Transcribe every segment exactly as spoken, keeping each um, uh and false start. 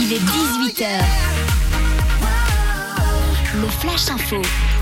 Il est dix-huit heures. Le Flash Info.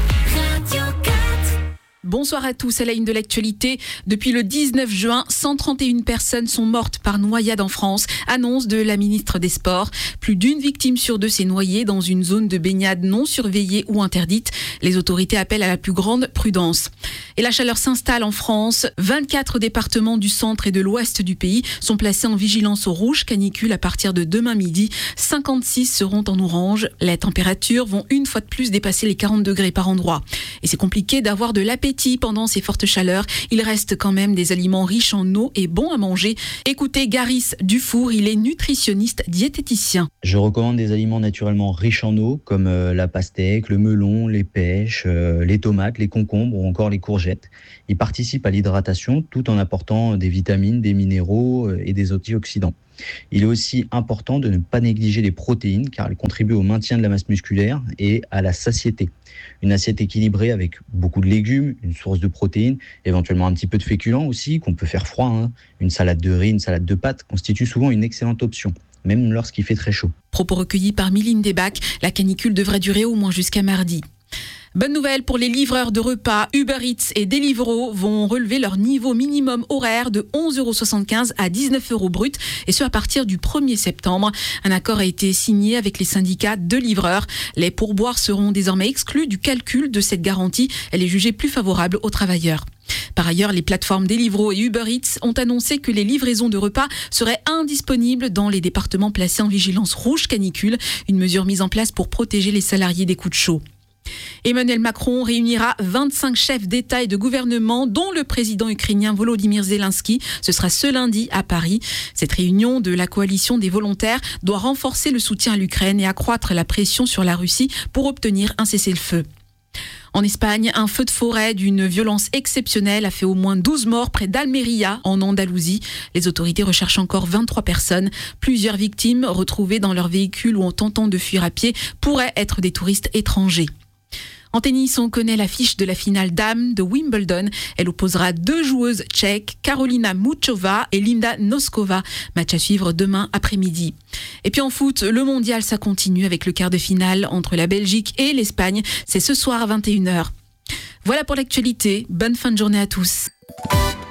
Radio quatre. Bonsoir à tous, à la une de l'actualité. Depuis le dix-neuf juin, cent trente et une personnes sont mortes par noyade en France, annonce de la ministre des Sports. Plus d'une victime sur deux s'est noyée dans une zone de baignade non surveillée ou interdite. Les autorités appellent à la plus grande prudence. Et la chaleur s'installe en France. vingt-quatre départements du centre et de l'ouest du pays sont placés en vigilance au rouge canicule à partir de demain midi. cinquante-six seront en orange. Les températures vont une fois de plus dépasser les quarante degrés par endroit. Et c'est compliqué d'avoir de l'appétit pendant ces fortes chaleurs. Il reste quand même des aliments riches en eau et bons à manger. Écoutez Garis Dufour, il est nutritionniste diététicien. Je recommande des aliments naturellement riches en eau comme euh, la pastèque, le melon, les pêches, euh, les tomates, les concombres ou encore les courgettes. Ils participent à l'hydratation tout en apportant des vitamines, des minéraux euh, et des antioxydants. Il est aussi important de ne pas négliger les protéines car elles contribuent au maintien de la masse musculaire et à la satiété. Une assiette équilibrée avec beaucoup de légumes, une source de protéines, éventuellement un petit peu de féculents aussi qu'on peut faire froid. Hein. Une salade de riz, une salade de pâtes constitue souvent une excellente option, même lorsqu'il fait très chaud. Propos recueillis par Miline Desbacs, la canicule devrait durer au moins jusqu'à mardi. Bonne nouvelle pour les livreurs de repas, Uber Eats et Deliveroo vont relever leur niveau minimum horaire de onze euros soixante-quinze à dix-neuf euros brut, et ce à partir du premier septembre. Un accord a été signé avec les syndicats de livreurs. Les pourboires seront désormais exclus du calcul de cette garantie. Elle est jugée plus favorable aux travailleurs. Par ailleurs, les plateformes Deliveroo et Uber Eats ont annoncé que les livraisons de repas seraient indisponibles dans les départements placés en vigilance rouge canicule, une mesure mise en place pour protéger les salariés des coups de chaud. Emmanuel Macron réunira vingt-cinq chefs d'État et de gouvernement, dont le président ukrainien Volodymyr Zelensky. Ce sera ce lundi à Paris. Cette réunion de la coalition des volontaires doit renforcer le soutien à l'Ukraine et accroître la pression sur la Russie pour obtenir un cessez-le-feu. En Espagne, un feu de forêt d'une violence exceptionnelle a fait au moins douze morts près d'Almeria, en Andalousie. Les autorités recherchent encore vingt-trois personnes. Plusieurs victimes retrouvées dans leur véhicule ou en tentant de fuir à pied pourraient être des touristes étrangers. En tennis, on connaît l'affiche de la finale dames de Wimbledon. Elle opposera deux joueuses tchèques, Karolina Muchova et Linda Noskova. Match à suivre demain après-midi. Et puis en foot, le mondial, ça continue avec le quart de finale entre la Belgique et l'Espagne. C'est ce soir à vingt et une heures. Voilà pour l'actualité. Bonne fin de journée à tous.